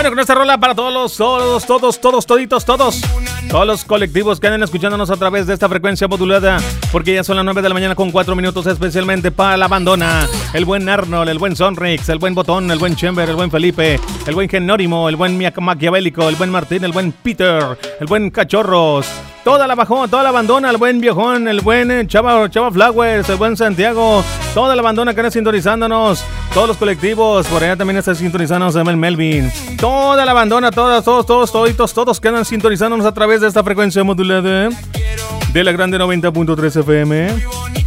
Bueno, con esta rola para todos los colectivos que andan escuchándonos a través de esta frecuencia modulada, porque ya son las 9 de la mañana con 4 minutos, especialmente para la bandona, el buen Arnold, el buen Sonrix, el buen Botón, el buen Chamber, el buen Felipe, el buen Genórimo, el buen Maquiavélico, el buen Martín, el buen Peter, el buen Cachorros, toda la bajón, toda la bandona, el buen Viejón, el buen Chava Flowers, el buen Santiago, toda la bandona que anda sintonizándonos, todos los colectivos, por allá también está sintonizándonos el Melvin, toda la bandona, todos que andan sintonizándonos a través de esta frecuencia modulada de la grande 90.3 FM.